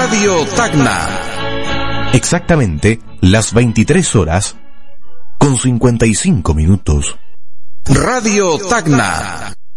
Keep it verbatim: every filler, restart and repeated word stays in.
Radio Tacna. Exactamente las veintitrés horas con cincuenta y cinco minutos. Radio Tacna.